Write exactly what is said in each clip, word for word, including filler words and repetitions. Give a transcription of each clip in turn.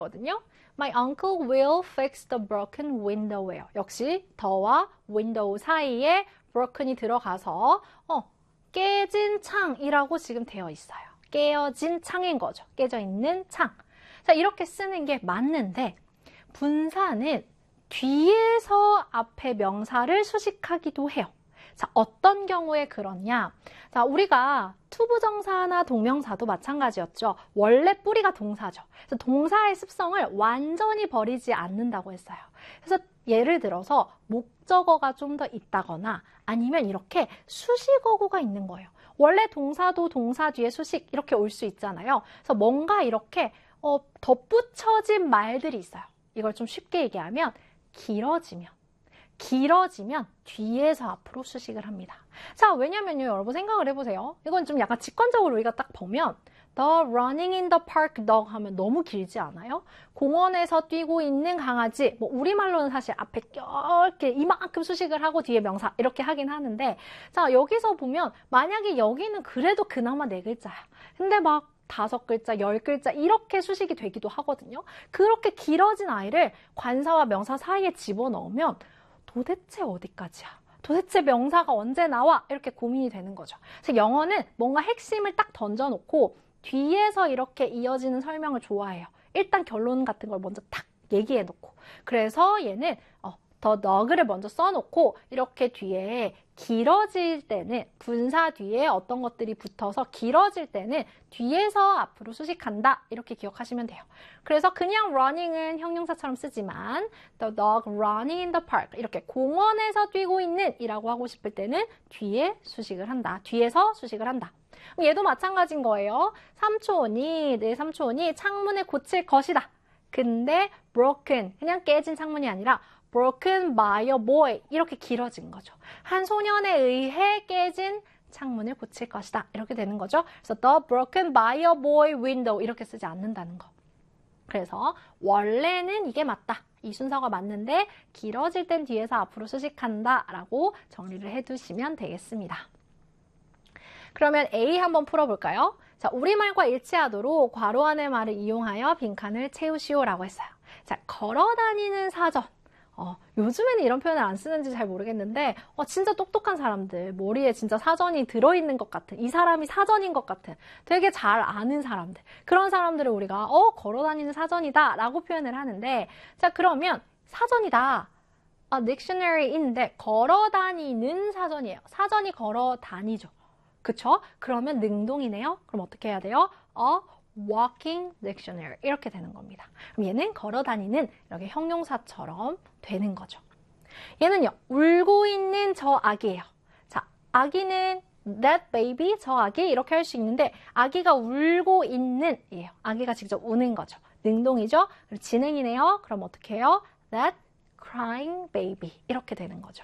거든요. My uncle will fix the broken window예요. 역시 더와 window 사이에 broken이 들어가서 어, 깨진 창이라고 지금 되어 있어요. 깨어진 창인 거죠. 깨져 있는 창. 자, 이렇게 쓰는 게 맞는데 분사는 뒤에서 앞에 명사를 수식하기도 해요. 자, 어떤 경우에 그러냐? 자, 우리가 투부정사나 동명사도 마찬가지였죠. 원래 뿌리가 동사죠. 그래서 동사의 습성을 완전히 버리지 않는다고 했어요. 그래서 예를 들어서 목적어가 좀 더 있다거나 아니면 이렇게 수식어구가 있는 거예요. 원래 동사도 동사 뒤에 수식 이렇게 올 수 있잖아요. 그래서 뭔가 이렇게 어, 덧붙여진 말들이 있어요. 이걸 좀 쉽게 얘기하면 길어지면 길어지면 뒤에서 앞으로 수식을 합니다. 자, 왜냐면요, 여러분 생각을 해보세요. 이건 좀 약간 직관적으로 우리가 딱 보면 The running in the park dog 하면 너무 길지 않아요? 공원에서 뛰고 있는 강아지, 뭐 우리말로는 사실 앞에 이렇게 이만큼 수식을 하고 뒤에 명사 이렇게 하긴 하는데, 자, 여기서 보면 만약에 여기는 그래도 그나마 네 글자야. 근데 막 다섯 글자, 열 글자 이렇게 수식이 되기도 하거든요. 그렇게 길어진 아이를 관사와 명사 사이에 집어넣으면 도대체 어디까지야? 도대체 명사가 언제 나와? 이렇게 고민이 되는 거죠. 그래서 영어는 뭔가 핵심을 딱 던져놓고 뒤에서 이렇게 이어지는 설명을 좋아해요. 일단 결론 같은 걸 먼저 탁 얘기해놓고. 그래서 얘는 어, 더 너그를 먼저 써놓고 이렇게 뒤에 길어질 때는 분사 뒤에 어떤 것들이 붙어서 길어질 때는 뒤에서 앞으로 수식한다 이렇게 기억하시면 돼요. 그래서 그냥 running은 형용사처럼 쓰지만 the dog running in the park 이렇게 공원에서 뛰고 있는 이라고 하고 싶을 때는 뒤에 수식을 한다. 뒤에서 수식을 한다. 얘도 마찬가지인 거예요. 삼촌이 내 삼촌이 창문을 고칠 것이다. 근데 broken 그냥 깨진 창문이 아니라 broken by a boy 이렇게 길어진 거죠. 한 소년에 의해 깨진 창문을 고칠 것이다. 이렇게 되는 거죠. 그래서 the broken by a boy window 이렇게 쓰지 않는다는 거. 그래서 원래는 이게 맞다. 이 순서가 맞는데 길어질 땐 뒤에서 앞으로 수식한다 라고 정리를 해두시면 되겠습니다. 그러면 A 한번 풀어볼까요? 자, 우리말과 일치하도록 괄호 안의 말을 이용하여 빈칸을 채우시오 라고 했어요. 자, 걸어다니는 사전. 어, 요즘에는 이런 표현을 안 쓰는지 잘 모르겠는데 어, 진짜 똑똑한 사람들, 머리에 진짜 사전이 들어있는 것 같은, 이 사람이 사전인 것 같은 되게 잘 아는 사람들, 그런 사람들을 우리가 어, 걸어다니는 사전이다 라고 표현을 하는데, 자, 그러면 사전이다, 아, 딕셔너리인데 걸어다니는 사전이에요. 사전이 걸어다니죠. 그쵸? 그러면 능동이네요. 그럼 어떻게 해야 돼요? 어, walking dictionary 이렇게 되는 겁니다. 그럼 얘는 걸어다니는 이렇게 형용사처럼 되는 거죠. 얘는요, 울고 있는 저 아기예요. 자, 아기는 that baby, 저 아기 이렇게 할 수 있는데 아기가 울고 있는 이에요. 아기가 직접 우는 거죠. 능동이죠. 그리고 지능이네요. 그럼 어떻게 해요? that crying baby 이렇게 되는 거죠.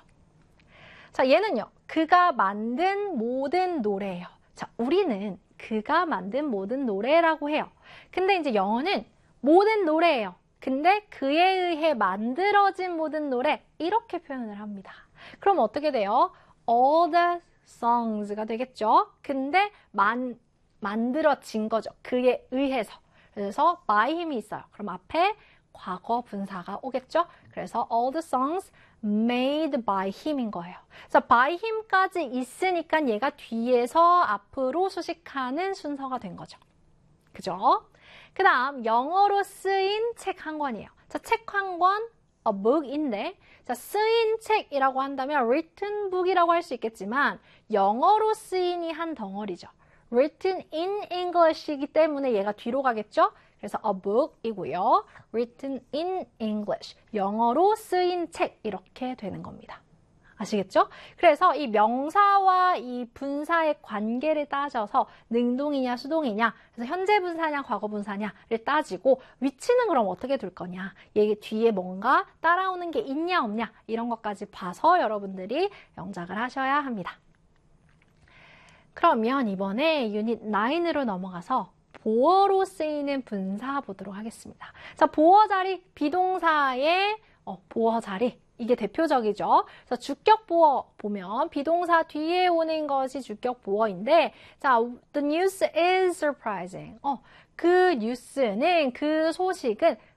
자, 얘는요, 그가 만든 모든 노래예요. 자, 우리는 그가 만든 모든 노래라고 해요. 근데 이제 영어는 모든 노래예요. 근데 그에 의해 만들어진 모든 노래 이렇게 표현을 합니다. 그럼 어떻게 돼요? All the songs가 되겠죠. 근데 만, 만들어진 거죠. 그에 의해서. 그래서 by 힘이 있어요. 그럼 앞에 과거 분사가 오겠죠. 그래서 all the songs made by him인 거예요. 그래서 by him까지 있으니까 얘가 뒤에서 앞으로 수식하는 순서가 된 거죠. 그죠? 그 다음 영어로 쓰인 책 한 권이에요. 자, 책 한 권, a book인데, 자, 쓰인 책이라고 한다면 written book이라고 할 수 있겠지만 영어로 쓰인이 한 덩어리죠. written in English이기 때문에 얘가 뒤로 가겠죠? 그래서 a book이고요. written in English. 영어로 쓰인 책 이렇게 되는 겁니다. 아시겠죠? 그래서 이 명사와 이 분사의 관계를 따져서 능동이냐 수동이냐, 그래서 현재 분사냐 과거 분사냐를 따지고 위치는 그럼 어떻게 둘 거냐, 얘 뒤에 뭔가 따라오는 게 있냐 없냐 이런 것까지 봐서 여러분들이 영작을 하셔야 합니다. 그러면 이번에 유닛 나인으로 넘어가서 보어로 쓰이는 분사 보도록 하겠습니다. 자, 보어 자리, 비동사의 어, 보어 자리 이게 대표적이죠. 그래서 주격 보어 보면 비동사 뒤에 오는 것이 주격 보어인데, 자, the news is surprising. 어, 그 뉴스는, 그 소식은